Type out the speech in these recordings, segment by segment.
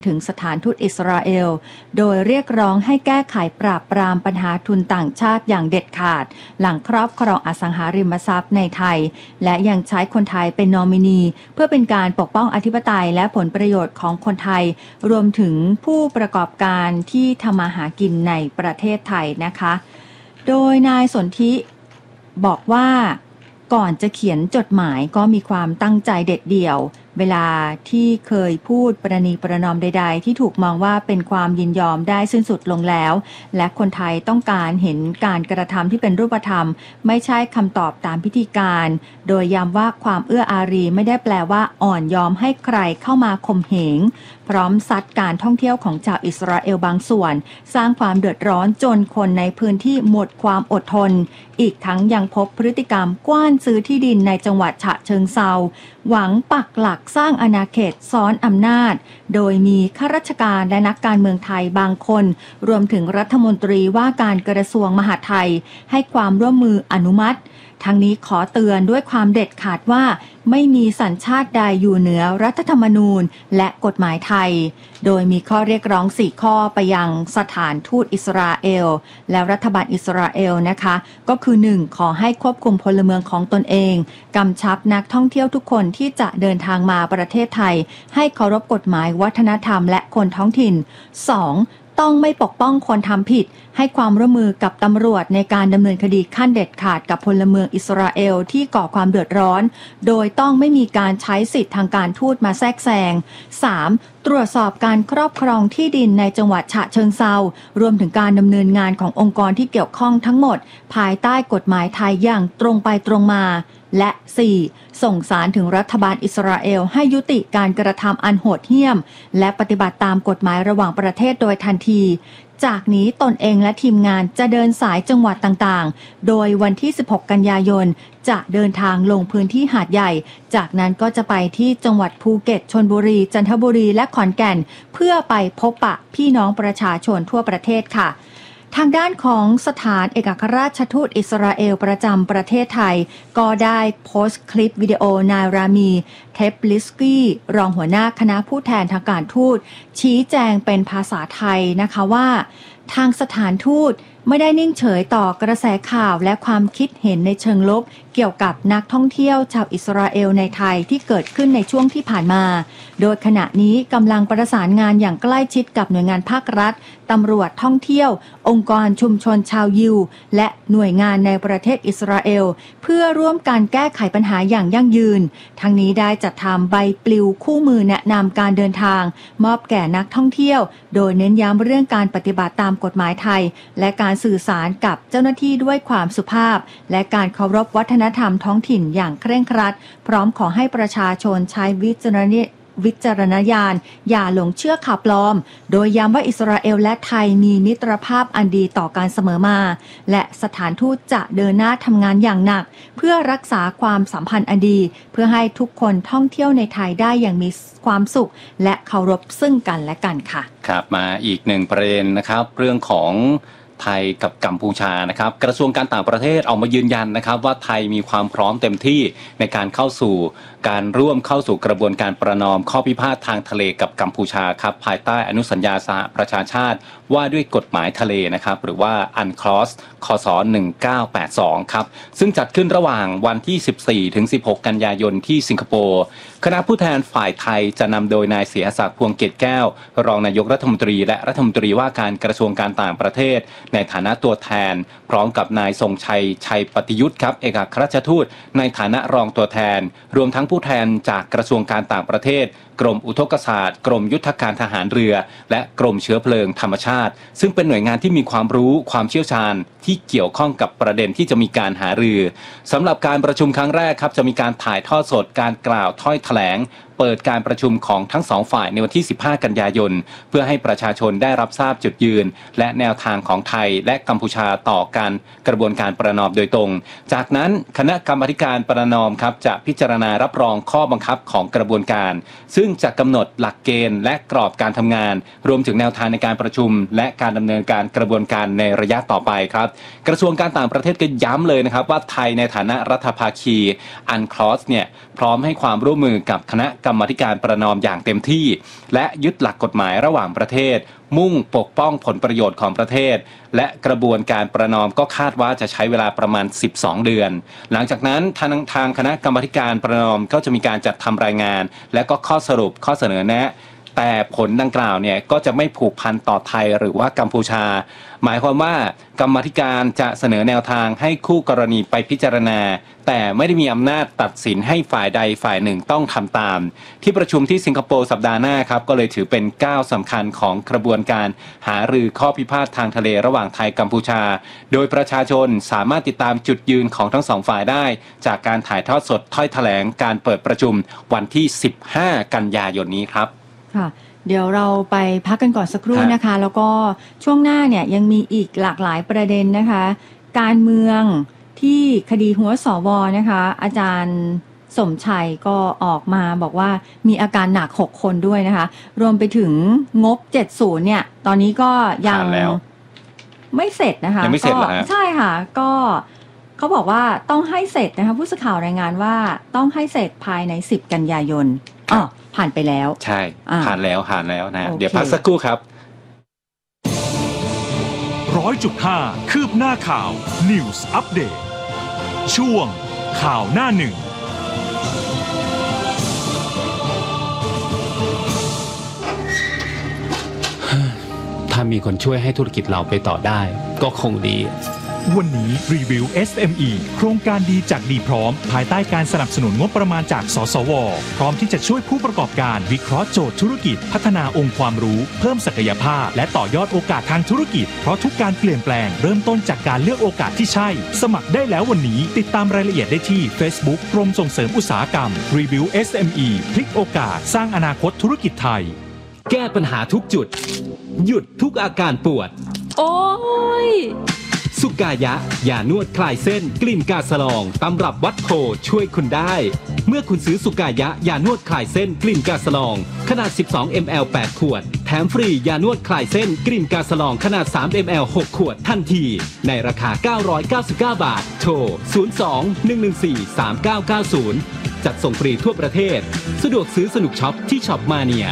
ถึงสถานทูตอิสราเอลโดยเรียกร้องให้แก้ไขปราบปรามปัญหาทุนต่างชาติอย่างเด็ดขาดหลังครอบครองอสังหาริมทรัพย์ในไทยและยังใช้คนไทยเป็นนอมินีเพื่อเป็นการปกป้องอธิปไตยและผลประโยชน์ของคนไทยรวมถึงผู้ประกอบการที่ทำมาหากินในประเทศไทยนะคะโดยนายสนธิบอกว่าก่อนจะเขียนจดหมายก็มีความตั้งใจเด็ดเดี่ยวเวลาที่เคยพูดประนีประนอมใดๆที่ถูกมองว่าเป็นความยินยอมได้สิ้นสุดลงแล้วและคนไทยต้องการเห็นการกระทำที่เป็นรูปธรรมไม่ใช่คำตอบตามพิธีการโดยย้ำว่าความเอื้ออารีไม่ได้แปลว่าอ่อนยอมให้ใครเข้ามาข่มเหงพร้อมซัดการท่องเที่ยวของชาวอิสราเอลบางส่วนสร้างความเดือดร้อนจนคนในพื้นที่หมดความอดทนอีกทั้งยังพบพฤติกรรมกว้านซื้อที่ดินในจังหวัดฉะเชิงเทราหวังปักหลักสร้างอาณาเขตซ้อนอำนาจโดยมีข้าราชการและนักการเมืองไทยบางคนรวมถึงรัฐมนตรีว่าการกระทรวงมหาดไทยให้ความร่วมมืออนุมัติทั้งนี้ขอเตือนด้วยความเด็ดขาดว่าไม่มีสัญชาติใดอยู่เหนือรัฐธรรมนูญและกฎหมายไทยโดยมีข้อเรียกร้อง4ข้อไปยังสถานทูตอิสราเอลและรัฐบาลอิสราเอลนะคะก็คือ 1. ขอให้ควบคุมพลเมืองของตนเองกำชับนักท่องเที่ยวทุกคนที่จะเดินทางมาประเทศไทยให้เคารพกฎหมายวัฒนธรรมและคนท้องถิ่น 2. ต้องไม่ปกป้องคนทำผิดให้ความร่วมมือกับตำรวจในการดำเนินคดีขั้นเด็ดขาดกับพลเมืองอิสราเอลที่ก่อความเดือดร้อนโดยต้องไม่มีการใช้สิทธิ์ทางการทูตมาแทรกแซง 3. ตรวจสอบการครอบครองที่ดินในจังหวัดฉะเชิงเทรารวมถึงการดำเนินงานขององค์กรที่เกี่ยวข้องทั้งหมดภายใต้กฎหมายไทยอย่างตรงไปตรงมาและ 4. ส่งสารถึงรัฐบาลอิสราเอลให้ยุติการกระทำอันโหดเหี้ยมและปฏิบัติตามกฎหมายระหว่างประเทศโดยทันทีจากนี้ตนเองและทีมงานจะเดินสายจังหวัดต่างๆโดยวันที่ 16 กันยายนจะเดินทางลงพื้นที่หาดใหญ่จากนั้นก็จะไปที่จังหวัดภูเก็ตชลบุรีจันทบุรีและขอนแก่นเพื่อไปพบปะพี่น้องประชาชนทั่วประเทศค่ะทางด้านของสถานเอกอัครราชทูตอิสราเอลประจำประเทศไทยก็ได้โพสต์คลิปวิดีโอนายรามีเทปลิสกี้รองหัวหน้าคณะผู้แทนทางการทูตชี้แจงเป็นภาษาไทยนะคะว่าทางสถานทูตไม่ได้นิ่งเฉยต่อกระแสข่าวและความคิดเห็นในเชิงลบเกี่ยวกับนักท่องเที่ยวชาวอิสราเอลในไทยที่เกิดขึ้นในช่วงที่ผ่านมาโดยขณะนี้กำลังประสานงานอย่างใกล้ชิดกับหน่วยงานภาครัฐตำรวจท่องเที่ยวองค์กรชุมชนชาวยิวและหน่วยงานในประเทศอิสราเอลเพื่อร่วมกันแก้ไขปัญหาอย่างยั่งยืนทั้งนี้ได้จัดทำใบปลิวคู่มือแนะนำการเดินทางมอบแก่นักท่องเที่ยวโดยเน้นย้ำเรื่องการปฏิบัติตามกฎหมายไทยและการสื่อสารกับเจ้าหน้าที่ด้วยความสุภาพและการเคารพวัฒนธรรมท้องถิ่นอย่างเคร่งครัดพร้อมขอให้ประชาชนใช้วิจารณญาณอย่าหลงเชื่อข่าวปลอมโดยย้ำว่าอิสราเอลและไทยมีมิตรภาพอันดีต่อกันเสมอมาและสถานทูตจะเดินหน้าทำงานอย่างหนักเพื่อรักษาความสัมพันธ์อันดีเพื่อให้ทุกคนท่องเที่ยวในไทยได้อย่างมีความสุขและเคารพซึ่งกันและกันค่ะครับมาอีกหนึ่งประเด็นนะครับเรื่องของไทยกับกัมพูชานะครับกระทรวงการต่างประเทศออกมายืนยันนะครับว่าไทยมีความพร้อมเต็มที่ในการเข้าสู่การร่วมเข้าสู่กระบวนการประนอมข้อพิพาททางทะเลกับกัมพูชาครับภายใต้อนุสัญญาสหประชาชาติว่าด้วยกฎหมายทะเลนะครับหรือว่า UNCLOS คศ1982ครับซึ่งจัดขึ้นระหว่างวันที่ 14 ถึง 16 กันยายนที่สิงคโปร์คณะผู้แทนฝ่ายไทยจะนำโดยนายเสียศักดิ์พวงเกตแก้วรองนายกรัฐมนตรีและรัฐมนตรีว่าการกระทรวงการต่างประเทศในฐานะตัวแทนพร้อมกับนายทรงชัยปฏิยุทธ์ครับเอกอัครราชทูตในฐานะรองตัวแทนรวมทั้งผู้แทนจากกระทรวงการต่างประเทศกรมอุทกศาสตร์กรมยุทธการทหารเรือและกรมเชื้อเพลิงธรรมชาติซึ่งเป็นหน่วยงานที่มีความรู้ความเชี่ยวชาญที่เกี่ยวข้องกับประเด็นที่จะมีการหารือสำหรับการประชุมครั้งแรกครับจะมีการถ่ายทอดสดการกล่าวถ้อยแถลงเปิดการประชุมของทั้งสองฝ่ายในวันที่ 15 กันยายนเพื่อให้ประชาชนได้รับทราบจุดยืนและแนวทางของไทยและกัมพูชาต่อการกระบวนการประนอมโดยตรงจากนั้นคณะกรรมาธิการประนอมครับจะพิจารณารับรองข้อบังคับของกระบวนการซึ่งจะกำหนดหลักเกณฑ์และกรอบการทำงานรวมถึงแนวทางในการประชุมและการดำเนินการกระบวนการในระยะต่อไปครับกระทรวงการต่างประเทศก็ย้ำเลยนะครับว่าไทยในฐานะรัฐภาคีUNCLOSเนี่ยพร้อมให้ความร่วมมือกับคณะกรรมาธิการประนอมอย่างเต็มที่และยึดหลักกฎหมายระหว่างประเทศมุ่งปกป้องผลประโยชน์ของประเทศและกระบวนการประนอมก็คาดว่าจะใช้เวลาประมาณ12เดือนหลังจากนั้นทางคณะกรรมาธิการประนอมก็จะมีการจัดทำรายงานและก็ข้อสรุปข้อเสนอแนะแต่ผลดังกล่าวเนี่ยก็จะไม่ผูกพันต่อไทยหรือว่ากัมพูชาหมายความว่ากรรมาธิการจะเสนอแนวทางให้คู่กรณีไปพิจารณาแต่ไม่ได้มีอำนาจตัดสินให้ฝ่ายใดฝ่ายหนึ่งต้องทำตามที่ประชุมที่สิงคโปร์สัปดาห์หน้าครับก็เลยถือเป็นก้าวสำคัญของกระบวนการหารือข้อพิพาททางทะเลระหว่างไทยกัมพูชาโดยประชาชนสามารถติดตามจุดยืนของทั้งสองฝ่ายได้จากการถ่ายทอดสดถ้อยแถลงการเปิดประชุมวันที่15กันยายนนี้ครับค่ะเดี๋ยวเราไปพักกันก่อนสักครู่นะคะแล้วก็ช่วงหน้าเนี่ยยังมีอีกหลากหลายประเด็นนะคะการเมืองที่คดีหัวสวนะคะอาจารย์สมชัยก็ออกมาบอกว่ามีอาการหนัก6คนด้วยนะคะรวมไปถึงงบ70เนี่ยตอนนี้ก็ยังไม่เสร็จนะคะยังไม่เสร็จเหรอฮะใช่ค่ะก็เขาบอกว่าต้องให้เสร็จนะคะผู้สื่อข่าวรายงานว่าต้องให้เสร็จภายใน10กันยายนผ่านไปแล้วใช่ผ่านแล้วนะเดี๋ยวพักสักครู่ครับ 100.5 คืบหน้าข่าว News Update ช่วงข่าวหน้าหนึ่งถ้ามีคนช่วยให้ธุรกิจเราไปต่อได้ก็คงดีวันนี้รีวิว SME โครงการดีจากดีพร้อมภายใต้การสนับสนุนงบประมาณจากสสว.พร้อมที่จะช่วยผู้ประกอบการวิเคราะห์โจทย์ธุรกิจพัฒนาองค์ความรู้เพิ่มศักยภาพและต่อยอดโอกาสทางธุรกิจเพราะทุกการเปลี่ยนแปลงเริ่มต้นจากการเลือกโอกาสที่ใช่สมัครได้แล้ววันนี้ติดตามรายละเอียดได้ที่ Facebook กรมส่งเสริมอุตสาหกรรมรีวิว SME พลิกโอกาสสร้างอนาคตธุรกิจไทยแก้ปัญหาทุกจุดหยุดทุกอาการปวดโอ้ยสุกายะยานวดคลายเส้นกลิ่นกาสลองตำรับวัดโพช่วยคุณได้เมื่อคุณซื้อสุกายะยานวดคลายเส้นกลิ่นกาสลองขนาด12 ml 8 ขวดแถมฟรียานวดคลายเส้นกลิ่นกาสลองขนาด3 ml 6 ขวดทันทีในราคา999 บาทโทร02-114-3990จัดส่งฟรีทั่วประเทศสะดวกซื้อสนุกช็อปที่ช็อปมาเนีย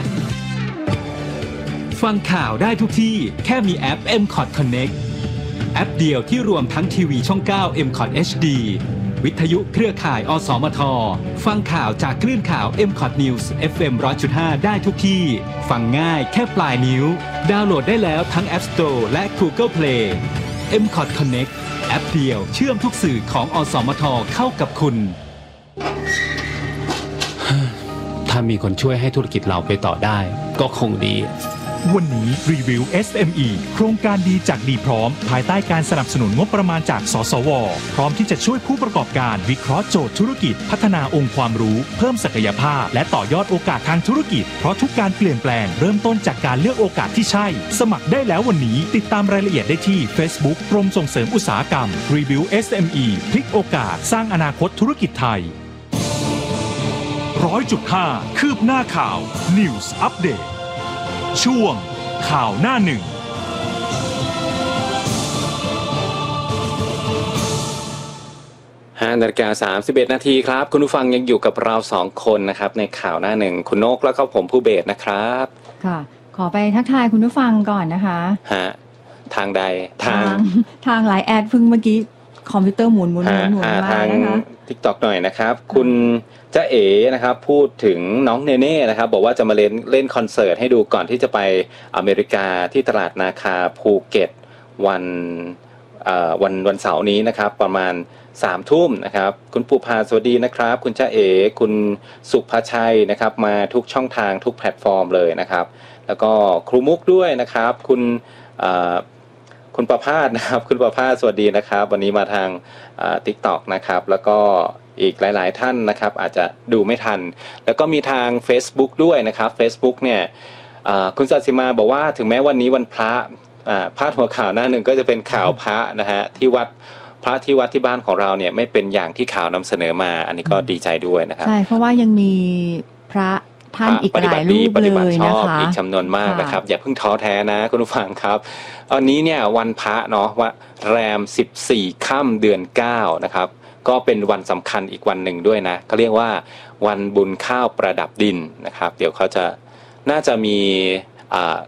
ฟังข่าวได้ทุกที่แค่มีแอป MCOT Connectแอปเดียวที่รวมทั้งทีวีช่อง9 MCOT HD วิทยุเครือข่ายอสมทฟังข่าวจากคลื่นข่าว MCOT News FM 100.5 ได้ทุกที่ฟังง่ายแค่ปลายนิ้วดาวน์โหลดได้แล้วทั้ง App Store และ Google Play MCOT Connect แอปเดียวเชื่อมทุกสื่อของอสมทเข้ากับคุณถ้ามีคนช่วยให้ธุรกิจเราไปต่อได้ก็คงดีวันนี้รีวิว SME โครงการดีจากดีพร้อมภายใต้การสนับสนุนงบประมาณจากสสว.พร้อมที่จะช่วยผู้ประกอบการวิเคราะห์โจทย์ธุรกิจพัฒนาองค์ความรู้เพิ่มศักยภาพและต่อยอดโอกาสทางธุรกิจเพราะทุกการเปลี่ยนแปลงเริ่มต้นจากการเลือกโอกาสที่ใช่สมัครได้แล้ววันนี้ติดตามรายละเอียดได้ที่ Facebook กรมส่งเสริมอุตสาหกรรมรีวิว SME พลิกโอกาสสร้างอนาคตธุรกิจไทย 100.5 คืบหน้าข่าว News Update ช่วงข่าวหน้าหนึ่ง 5 นาฬิกา 31 นาทีครับคุณผู้ฟังยังอยู่กับเรา2คนนะครับในข่าวหน้าหนึ่งคุณนกแล้วก็ผมผู้เบสนะครับค่ะขอไปทักทายคุณผู้ฟังก่อนนะคะทางใดทางไลน์แอดเพิ่งเมื่อกี้คอมพิวเตอร์หมุนมานะคะทาง TikTok หน่อยนะครับคุณจ๊ะเอ๋นะครับพูดถึงน้องเนเน่นะครับบอกว่าจะมาเล่นคอนเสิร์ตให้ดูก่อนที่จะไปอเมริกาที่ตลาดนาคาภูเก็ตวันเสาร์นี้นะครับประมาณ3 ทุ่มนะครับคุณปูพาสวัสดีนะครับคุณจ๊ะเอ๋คุณสุภชัยนะครับมาทุกช่องทางทุกแพลตฟอร์มเลยนะครับแล้วก็ครูมุกด้วยนะครับคุณประภาสนะครับคุณประภาสสวัสดีนะครับวันนี้มาทาง TikTok นะครับแล้วก็อีกหลายๆท่านนะครับอาจจะดูไม่ทันแล้วก็มีทาง Facebook ด้วยนะครับ Facebook เนี่ยคุณศศิมาบอกว่าถึงแม้วันนี้วันพระพาดหัวข่าวหน้าหนึ่งก็จะเป็นข่าวพระนะฮะที่วัดที่บ้านของเราเนี่ยไม่เป็นอย่างที่ข่าวนำเสนอมาอันนี้ก็ดีใจด้วยนะครับใช่เพราะว่ายังมีพระท่านอีกหลายรูปเลยนะคะอีกจำนวนมากนะครับอย่าเพิ่งท้อแท้นะคุณผู้ฟังครับวันนี้เนี่ยวันพระเนาะว่าแรม14 ค่ำเดือน9นะครับก็เป็นวันสำคัญอีกวันหนึ่งด้วยนะเขาเรียกว่าวันบุญข้าวประดับดินนะครับเดี๋ยวเขาจะน่าจะมี